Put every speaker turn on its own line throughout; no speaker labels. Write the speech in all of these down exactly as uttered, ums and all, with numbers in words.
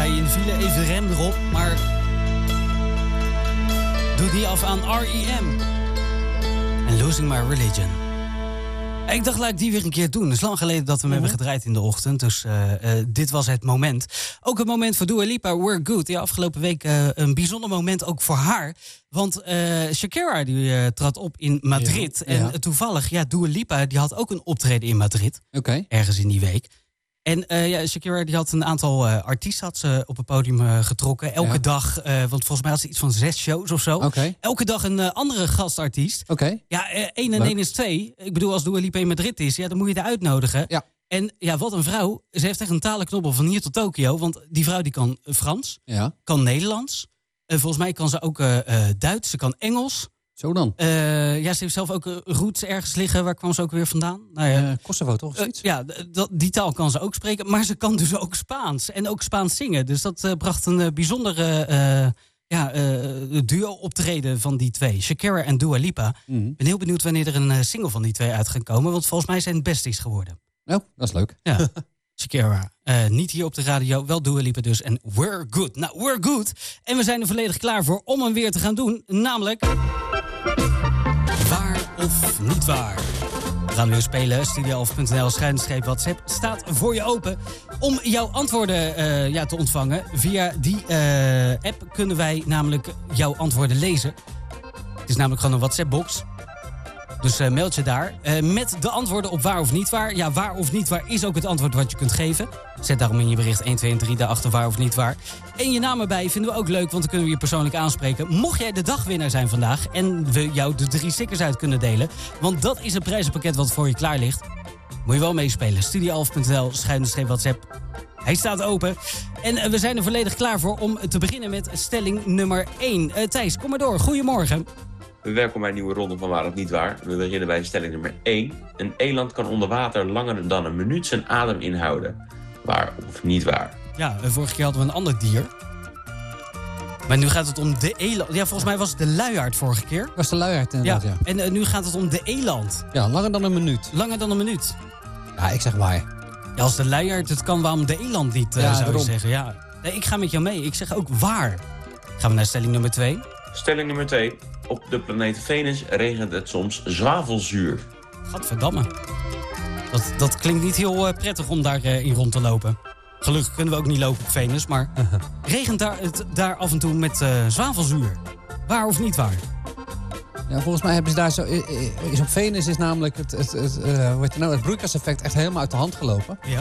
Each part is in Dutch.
je in de file, even rem erop. Maar doe het niet af aan R E M. En Losing My Religion. Ik dacht, laat ik die weer een keer doen. Het is lang geleden dat we hem mm-hmm. hebben gedraaid in de ochtend. Dus uh, uh, dit was het moment. Ook het moment voor Dua Lipa, We're Good. Ja, afgelopen week uh, een bijzonder moment ook voor haar. Want uh, Shakira die uh, trad op in Madrid. Ja, en ja. toevallig, ja, Dua Lipa die had ook een optreden in Madrid.
Okay.
Ergens in die week. En uh, ja, Shakira die had een aantal uh, artiesten had ze op het podium uh, getrokken. Elke ja. dag, uh, want volgens mij had ze iets van zes shows of zo.
Okay.
Elke dag een uh, andere gastartiest.
Okay.
Ja, uh, één en één is twee. Ik bedoel, als Dua Lipa in Madrid is, ja, dan moet je haar uitnodigen.
Ja.
En ja, wat een vrouw. Ze heeft echt een talenknobbel van hier tot Tokio. Want die vrouw die kan Frans,
ja.
kan Nederlands. Uh, volgens mij kan ze ook uh, uh, Duits, ze kan Engels.
Zo dan?
Uh, ja, ze heeft zelf ook uh, roots ergens liggen. Waar kwam ze ook weer vandaan? Nou ja,
uh, Kosovo toch?
Uh, ja, d- die taal kan ze ook spreken. Maar ze kan dus ook Spaans. En ook Spaans zingen. Dus dat uh, bracht een uh, bijzondere uh, ja, uh, duo-optreden van die twee. Shakira en Dua Lipa. Ik mm-hmm. ben heel benieuwd wanneer er een uh, single van die twee uit gaat komen. Want volgens mij zijn het besties geworden.
Oh, dat is leuk.
Ja. Shakira. Uh, niet hier op de radio, wel Dua Lipa dus. En We're Good. Nou, We're Good. En we zijn er volledig klaar voor om hem weer te gaan doen. Namelijk... Waar of niet waar? We gaan weer spelen. Studioalf punt n l schuinstreep WhatsApp staat voor je open. Om jouw antwoorden uh, ja, te ontvangen. Via die uh, app kunnen wij namelijk jouw antwoorden lezen. Het is namelijk gewoon een WhatsApp-box. Dus uh, meld je daar. Uh, met de antwoorden op waar of niet waar. Ja, waar of niet waar is ook het antwoord wat je kunt geven. Zet daarom in je bericht een, twee en drie daarachter waar of niet waar. En je naam erbij vinden we ook leuk, want dan kunnen we je persoonlijk aanspreken. Mocht jij de dagwinnaar zijn vandaag en we jou de drie stickers uit kunnen delen. Want dat is het prijzenpakket wat voor je klaar ligt. Moet je wel meespelen. Studioalf punt n l schuinstreep WhatsApp. Hij staat open. En uh, we zijn er volledig klaar voor om te beginnen met stelling nummer één. Uh, Thijs, kom maar door. Goedemorgen.
Welkom bij een nieuwe ronde van Waar of Niet Waar. We beginnen bij stelling nummer één. Een eland kan onder water langer dan een minuut zijn adem inhouden. Waar of niet waar?
Ja, vorige keer hadden we een ander dier. Maar nu gaat het om de eland. Ja, volgens mij was het de luiaard vorige keer.
Was de luiaard inderdaad, ja. ja.
En uh, nu gaat het om de eland.
Ja, langer dan een minuut.
Langer dan een minuut.
Ja, ik zeg waar.
Ja, als de luiaard het kan, waarom de eland niet, uh,
ja,
zou
je
zeggen. Ja. Nee, ik ga met jou mee. Ik zeg ook waar. Gaan we naar stelling nummer twee.
Stelling nummer twee. Op de planeet Venus regent het soms zwavelzuur.
Gadverdamme. Dat, dat klinkt niet heel uh, prettig om daar uh, in rond te lopen. Gelukkig kunnen we ook niet lopen op Venus, maar regent daar, het daar af en toe met uh, zwavelzuur? Waar of niet waar?
Ja, volgens mij hebben ze daar zo... Is op Venus is namelijk het, het, het, uh, hoe heet het, nou, het broeikaseffect echt helemaal uit de hand gelopen.
Ja.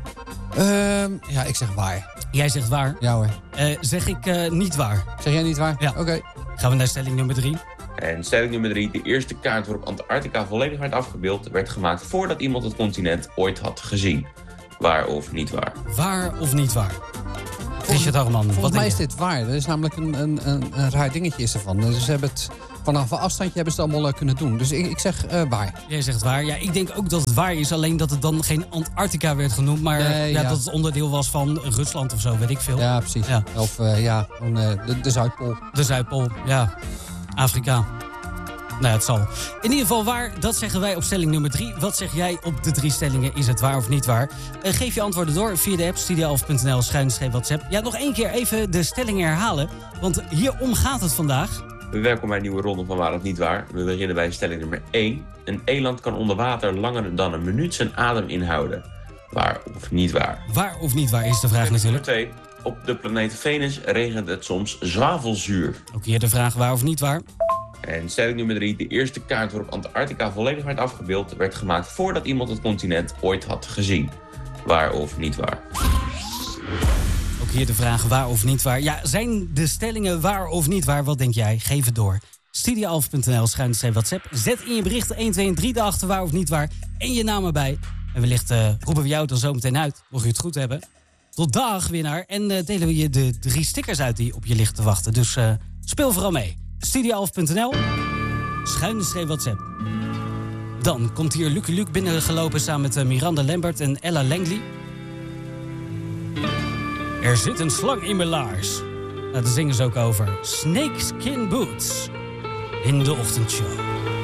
Uh, ja, ik zeg waar.
Jij zegt waar?
Ja hoor.
Uh, zeg ik uh, niet waar?
Zeg jij niet waar?
Ja.
Oké. Okay.
Gaan we naar stelling nummer drie.
En stelling nummer drie. De eerste kaart waarop Antarctica volledig werd afgebeeld werd gemaakt voordat iemand het continent ooit had gezien. Waar of niet waar?
Waar of niet waar? Richard Harman,
Volgens
wat
mij
denk
is
je?
dit waar. Er is namelijk een, een, een, een raar dingetje is ervan. Dus ze hebben het vanaf een afstandje hebben ze het allemaal uh, kunnen doen. Dus ik, ik zeg uh, waar.
Jij zegt waar. Ja, ik denk ook dat het waar is. Alleen dat het dan geen Antarctica werd genoemd. Maar
nee,
ja,
ja.
dat het onderdeel was van Rusland of zo, weet ik veel.
Ja, precies.
Ja.
Of uh, ja, uh, de, de Zuidpool.
De Zuidpool, ja. Afrika. Nou, het zal. In ieder geval waar, dat zeggen wij op stelling nummer drie. Wat zeg jij op de drie stellingen? Is het waar of niet waar? Uh, geef je antwoorden door via de app studioalf punt n l schuinstreep WhatsApp. Ja, nog één keer even de stellingen herhalen. Want hierom gaat het vandaag.
Welkom bij een nieuwe ronde van Waar of Niet Waar. We beginnen bij stelling nummer één. Een eland kan onder water langer dan een minuut zijn adem inhouden. Waar of niet waar?
Waar of niet waar is de vraag natuurlijk.
Nummer twee. Op de planeet Venus regent het soms zwavelzuur.
Ook hier de vraag waar of niet waar.
En stelling nummer drie. De eerste kaart waarop Antarctica volledig werd afgebeeld werd gemaakt voordat iemand het continent ooit had gezien. Waar of niet waar?
Ook hier de vraag waar of niet waar. Ja, zijn de stellingen waar of niet waar? Wat denk jij? Geef het door. studioalf punt n l schuinstreep WhatsApp. Zet in je berichten een, twee en drie daarachter waar of niet waar. En je naam erbij. En wellicht uh, roepen we jou dan zo meteen uit. Mocht je het goed hebben. Tot dag, winnaar. En uh, delen we je de drie stickers uit die op je liggen te wachten. Dus uh, speel vooral mee. studioalf punt n l schuinstreep WhatsApp. Dan komt hier Lucky Luke binnengelopen samen met uh, Miranda Lambert en Ella Langley. Er zit een slang in mijn laars. Nou, daar zingen ze ook over. Snakeskin Boots in de ochtendshow.